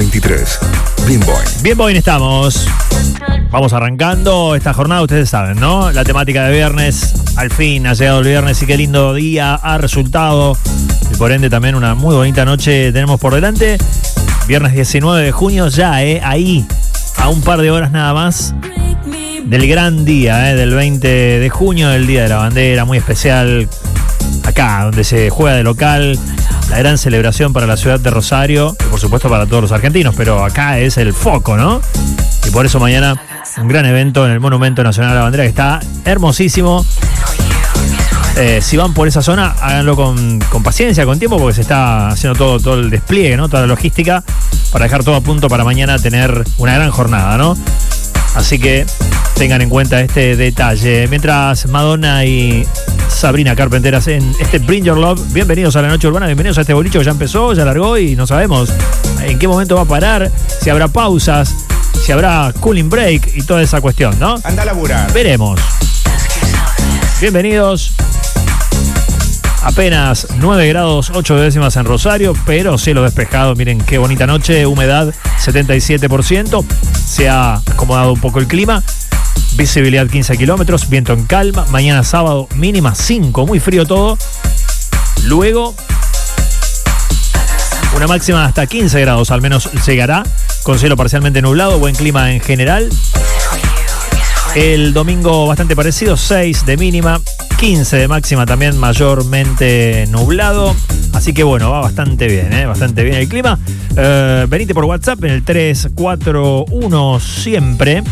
23. Bien Boing estamos. Vamos arrancando esta jornada, ustedes saben, ¿no? La temática de viernes, al fin ha llegado el viernes y qué lindo día ha resultado. Y por ende también una muy bonita noche tenemos por delante. Viernes 19 de junio ya, ahí, a un par de horas nada más del gran día, del 20 de junio, del Día de la Bandera, muy especial. Acá, donde se juega de local, la gran celebración para la ciudad de Rosario y por supuesto para todos los argentinos, pero acá es el foco, ¿no? Y por eso mañana un gran evento en el Monumento Nacional a la Bandera que está hermosísimo. Si van por esa zona, háganlo con paciencia, con tiempo, porque se está haciendo todo el despliegue, ¿no? Toda la logística para dejar todo a punto para mañana tener una gran jornada, ¿no? Así que tengan en cuenta este detalle. Mientras Madonna y Sabrina Carpenter hacen este Bring Your Love, bienvenidos a la noche urbana, bienvenidos a este bolicho que ya empezó, ya largó y no sabemos en qué momento va a parar, si habrá pausas, si habrá cooling break y toda esa cuestión, ¿no? Anda a laburar. Veremos. Bienvenidos. Apenas 9 grados 8 décimas en Rosario, pero cielo despejado. Miren qué bonita noche, humedad 77%. Se ha acomodado un poco el clima. Visibilidad 15 kilómetros, viento en calma. Mañana sábado mínima 5, muy frío todo. Luego una máxima hasta 15 grados al menos llegará, con cielo parcialmente nublado, buen clima en general. El domingo bastante parecido, 6 de mínima, 15 de máxima también, mayormente nublado. Así que bueno, va bastante bien el clima. Venite por WhatsApp en el 341 siempre.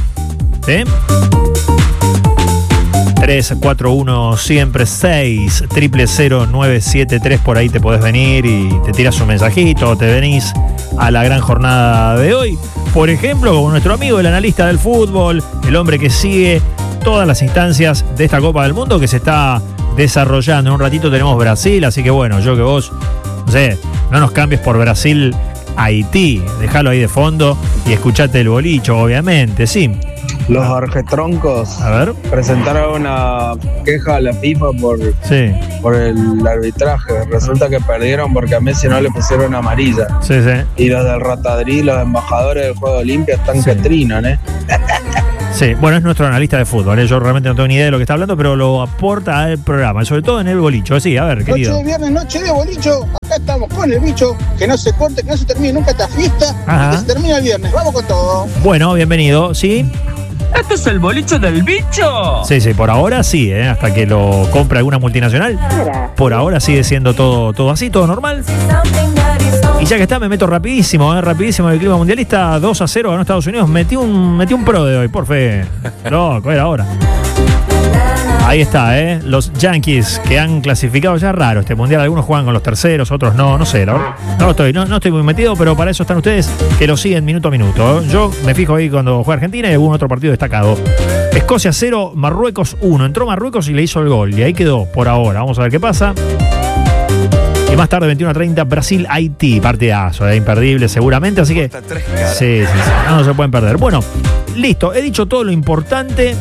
341 siempre 6 000973, por ahí te podés venir y te tiras un mensajito, te venís a la gran jornada de hoy. Por ejemplo, con nuestro amigo, el analista del fútbol, el hombre que sigue todas las instancias de esta Copa del Mundo que se está desarrollando. En un ratito tenemos Brasil, así que bueno, yo que vos, no sé, no nos cambies por Brasil Haití, déjalo ahí de fondo y escuchate el bolicho, obviamente, sí. Los argetroncos A ver. presentaron una queja a la FIFA por el arbitraje. Resulta que perdieron porque a Messi no le pusieron amarilla. Sí. Y los del Ratadrí, los embajadores del Juego Olimpia, están que trinan, Sí, bueno, es nuestro analista de fútbol, Yo realmente no tengo ni idea de lo que está hablando, pero lo aporta al programa, sobre todo en el bolicho. Sí, a ver, querido. Noche de viernes, noche de bolicho. Acá estamos con el bicho. Que no se corte, que no se termine nunca esta fiesta. Y que se termine el viernes. Vamos con todo. Bueno, bienvenido, ¿sí? ¿Este es el bolicho del bicho? Sí, por ahora sí, hasta que lo compre alguna multinacional. Por ahora sigue siendo todo así, todo normal. Y ya que está, me meto rapidísimo en el clima mundialista. 2-0 ganó Estados Unidos. Metí un pro de hoy, por fe. Loco, era ahora. Ahí está, los Yankees que han clasificado, ya raro este mundial. Algunos juegan con los terceros, otros no sé, la verdad. No estoy muy metido, pero para eso están ustedes que lo siguen minuto a minuto. Yo me fijo ahí cuando juega Argentina y algún otro partido destacado. Escocia 0, Marruecos 1. Entró Marruecos y le hizo el gol. Y ahí quedó por ahora. Vamos a ver qué pasa. Y más tarde, 21:30, Brasil-Haití. Partidazo, imperdible seguramente. Así que sí. No se pueden perder. Bueno, listo. He dicho todo lo importante.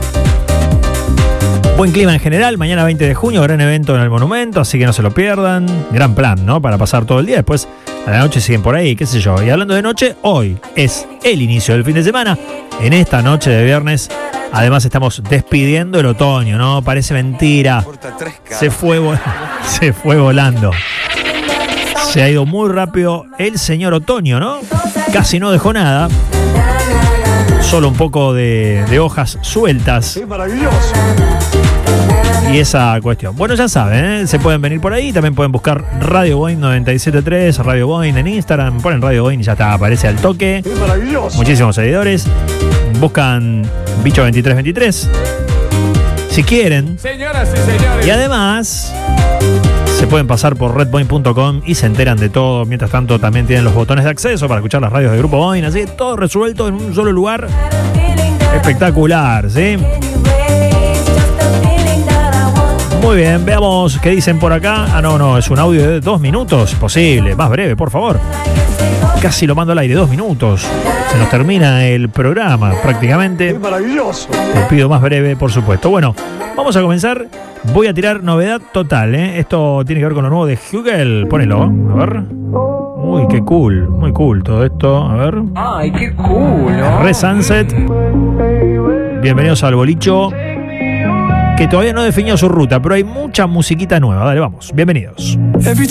Buen clima en general, mañana 20 de junio, gran evento en el Monumento, así que no se lo pierdan. Gran plan, ¿no? Para pasar todo el día, después a la noche siguen por ahí, qué sé yo. Y hablando de noche, hoy es el inicio del fin de semana. En esta noche de viernes, además estamos despidiendo el otoño, ¿no? Parece mentira. Se fue volando. Se ha ido muy rápido el señor otoño, ¿no? Casi no dejó nada. Solo un poco de hojas sueltas. ¡Qué maravilloso! Y esa cuestión. Bueno, ya saben, se pueden venir por ahí. También pueden buscar Radio Boing 97.3, Radio Boing en Instagram. Ponen Radio Boing y ya está, aparece al toque. ¡Qué maravilloso! Muchísimos seguidores. Buscan Bicho 2323 si quieren. Señoras y señores. Y además se pueden pasar por redboing.com y se enteran de todo. Mientras tanto, también tienen los botones de acceso para escuchar las radios de Grupo Boing. Así, todo resuelto en un solo lugar. Espectacular, ¿sí? Muy bien, veamos qué dicen por acá. Ah, no, es un audio de 2 minutos. Posible, más breve, por favor. Casi lo mando al aire, 2 minutos. Se nos termina el programa prácticamente. ¡Qué maravilloso! Te pido más breve, por supuesto. Bueno, vamos a comenzar. Voy a tirar novedad total, ¿eh? Esto tiene que ver con lo nuevo de Hugel. Ponelo, a ver. Uy, qué cool, muy cool todo esto. A ver. Ay, qué cool, ¿no? Re Sunset. Bienvenidos al bolicho, que todavía no definió su ruta, pero hay mucha musiquita nueva. Dale, vamos. Bienvenidos.